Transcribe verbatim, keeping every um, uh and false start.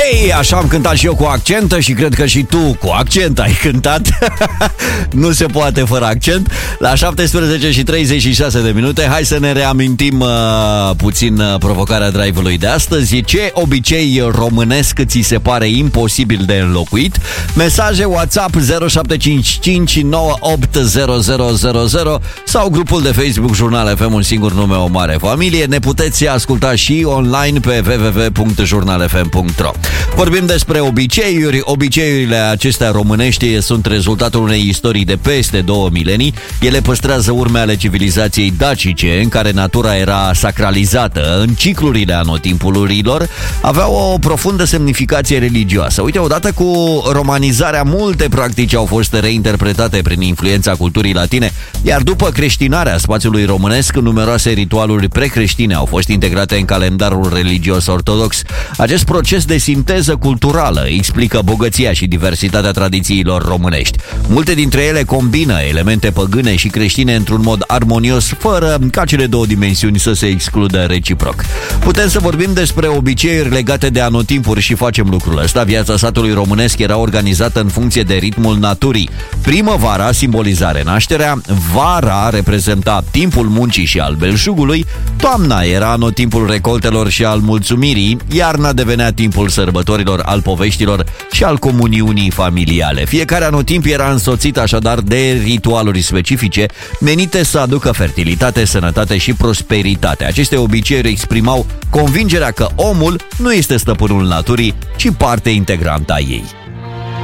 Hei, așa am cântat și eu cu accent și cred că și tu cu accent ai cântat. Nu se poate fără accent. La șaptesprezece și treizeci și șase de minute, hai să ne reamintim uh, puțin uh, provocarea drive-ului de astăzi. Ce obicei românesc ți se pare imposibil de înlocuit? Mesaje WhatsApp zero șapte cinci cinci nouă opt zero zero zero zero sau grupul de Facebook Jurnal F M, un singur nume, o mare familie. Ne puteți asculta și online pe w w w punct jurnal f m punct r o. Vorbim despre obiceiuri. Obiceiurile acestea românești sunt rezultatul unei istorii de peste două milenii. Ele păstrează urme ale civilizației dacice, în care natura era sacralizată. În ciclurile anotimpurilor aveau o profundă semnificație religioasă. Uite, odată cu romanizarea, multe practici au fost reinterpretate prin influența culturii latine, iar după creștinarea spațiului românesc, numeroase ritualuri precreștine au fost integrate în calendarul religios ortodox. Acest proces de sinteză culturală explică bogăția și diversitatea tradițiilor românești. Multe dintre ele combină elemente păgâne și creștine într-un mod armonios, fără ca cele două dimensiuni să se excludă reciproc. Putem să vorbim despre obiceiuri legate de anotimpuri și facem lucrul ăsta. Viața satului românesc era organizată în funcție de ritmul naturii. Primăvara simboliza renașterea, vara reprezenta timpul muncii și al belșugului, toamna era anotimpul recoltelor și al mulțumirii, iarna devenea timpul sărbătorilor, al poveștilor și al comuniunii familiale. Fiecare anotimp era însoțit așadar de ritualuri specifice menite să aducă fertilitate, sănătate și prosperitate. Aceste obiceiuri exprimau convingerea că omul nu este stăpânul naturii, ci parte integrantă a ei.